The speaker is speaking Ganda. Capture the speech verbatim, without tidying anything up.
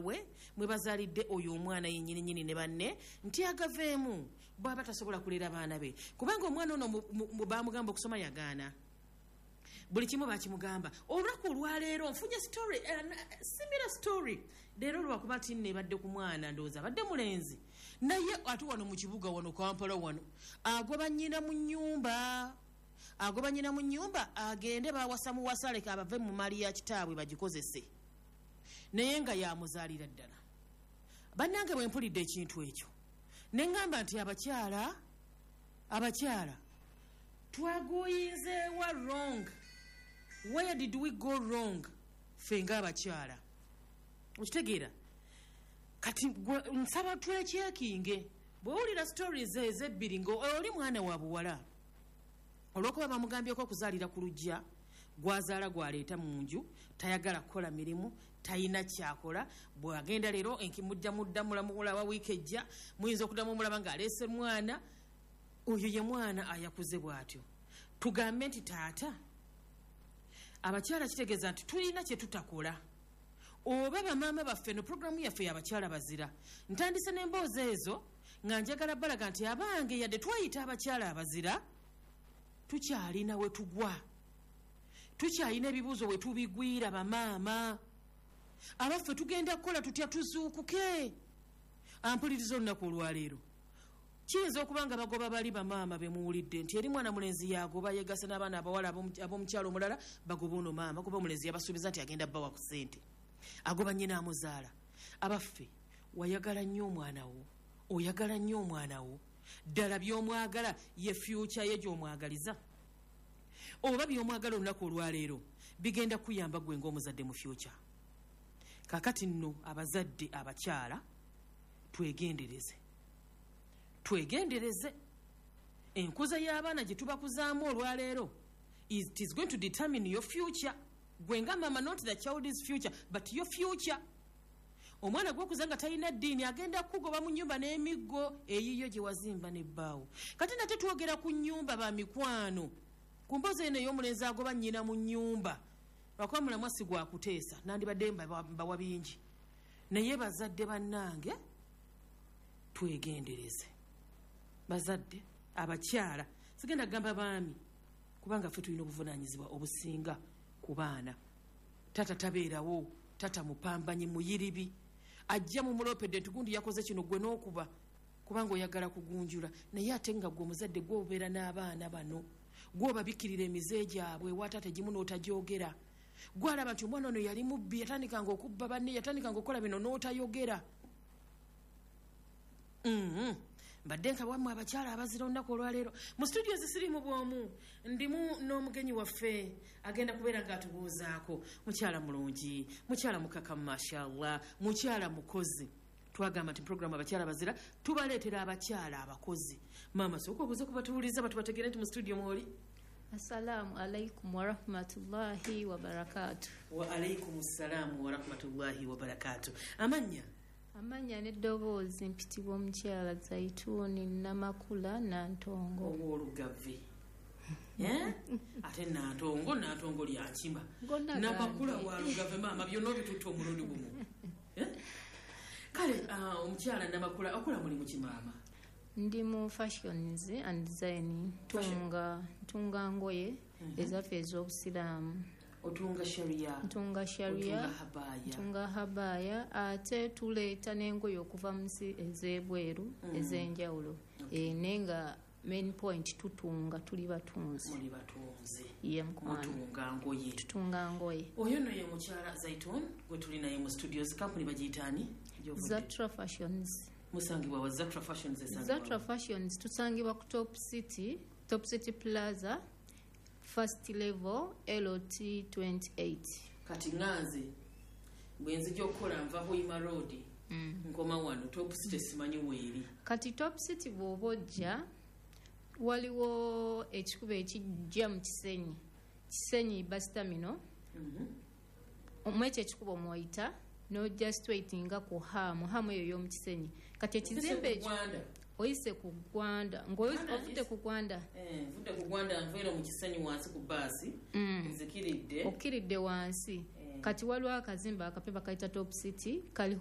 baabwe mwe bazaalidde oyo omwana yennyini nnyini ne banne nti agaveemu bw'aba tasobola kulera baana be kubanga omwana ono baamugamba okusoma yagaana buli kimu bakimugamba olunaku olwaleero nfunye story uh, similar story leero lwakuba ti nne badde ku mwana ndowooza badde mulenzi naye ate wano mu kibuga wano Kampala wano agoba nnyina mu nnyumba agoba nnyina mu nnyumba agende bawasa mu wasaleka abave mu mali ya kitaabwe bagikozese naye nga yamuzaalira ddala bannange bwe mpulidde ekintu ekyo ne ngamba nti abakyala abakyala twagoyinze wa wrong where did we go wrong fenga abakyala okitegeera kati nsaba twekyekinge bw'owulira stories ezebbiri ng'oli mwana wa buwala olw'okuba bamugambyeko okuzaalira ku lujja gwazaala gwaleeta mu nju tayagala kukola mirimu tayina kyakola bw'agenda leero enkimujja mudda mulamula wiiki ejja muyinza okuddamu omulaba ng'aleese mwana oyo ye mwana ayakuze bw'atyo tugambe nti taata abakyala kitegeeza nti tulina kye tutakola oba bamaama baffe no programu yaffe y'abakyala bazira ntandise n'emboozi ezo nga njagala balaga nti abange yadde twayita abakyala abazira tukyalina we tugwa tukyalina ebibuuzo we tubigwira bamaama abaffe tugenda kukola tutya tuzuukuke ampuliriza olunaku olwaleero kiyinza okuba nga bagoba bali bamaama bemuwulidde nti eri mwana mulenzi yagoba yegasa n'abaana abawala ab'omukyalo omulala bagoba ono maama kuba omulenzi yabasuubiza nti agenda bbawa ku ssente agoba nnyina amuzaala abaffe wayagala nnyo omwana wo oyagala nnyo omwana wo ddala by'omwagala ye fyuca ye gy'omwagaliza oba by'omwagala olunaku olwaleero bigenda kuyamba gwe ng'omuzadde mu fyuca kakati nno abazadde abakyala twegendereze twegendereze enkuza y'abaana gye tubakuzaamu olwaleero it is going to determine your future gwe nga mama not the child's future but your future omwana gwokuza nga talina ddiini agenda kugoba mu nnyumba n'emiggo eyiyo gye wazimba nebbaawo kati nate twogera ku nnyumba ba mikwano ku mpozi eno ey'omulenzi agoba nnyina mu nnyumba lwakuba mulamwasi gwakuteesa nandibadde mbawa bingi naye bazadde bannange twegendereze bazadde abakyala sigenda kugamba baami kubanga ffe tulina obuvunaanyizibwa obusinga ku baana tata tabeerawo tata mupambanyi muyiribi ajja mu mulopedde ntugundi yakoze kino gwe n'okuba kubanga oyagala kugunjula naye ate nga gwe omuzadde gwobeera n'abaana bano gwobabikirira emize gyabwe wataata gimu n'otagyogera gwalaba nti omwana ono yali mubbi yatandikanga okubba banne yatandikanga okukola bino n'otayogera mm-hmm. Mbadde nkabwamu abakyala abazira olunaku olwaleero mu studio zisirimu bwomu ndimu n'omugenyi waffe agenda kubeera ng'atubuuzaako mukyala mulungi mukyala mukakamu mashallah mukyala mukozi twagamba nti programu abakyala bazira tubaleetera abakyala abakozi maama sooka obuze kubatuwuliza batubategere nti mu studio mwoli Assalamu alaikum wa rahmatullahi wa barakatuh. Wa alaikum assalamu wa rahmatullahi wa barakatuh. Amanya amanya n'eddoboozi mpitibwa omukyala Zaituni Namakula Nantongo ow'olugave eh ate Nantongo Nantongo lyankima Namakula wa lugave maama byonna bitutta omulundi gumu eh kale omukyala Namakula okola mulimu ki maama? Ndi mu fashions and design tunga tunga ngoye ezaffe ez'obusiraamu otunga sharia tunga sharia otunga habaya tunga habaya ate tuleeta n'engoye okuva mu nsi ez'ebweru mm. ez'enjawulo okay. E, nenga main point tutunga tuli batunzi muli batunzi ye mkumana otunga ngoye tutunga ngoye oyo no ye mukyala Zaitun gwe tuli naye mu studios company bagiyitaani Zatra Fashions musangibwa wa Zatra Fashions esangibwa Zatra Fashions tusangibwa ku Top City Top City Plaza first level L O T twenty-eight kati nganze bwenzi gyokola nva Hoima Road mm. nkoma wano Top City simanyi weeri kati Top City bw'obojja waliwo ekikuba ekijja mu Kisenyi Kisenyi bus terminal mhm omwekyo ekikuba omwoyita no just waiting ku hamu hamu eyo y'omu Kisenyi kati ekizimbe ekyo oyise ku Gwanda ng'ovudde ku Gwanda eh vudde ku Gwanda nvera mu Kisenyi wansi ku basi mm. nzikiridde okiridde wansi eh. Kati waliwo akazimba akape bakayita Top City kali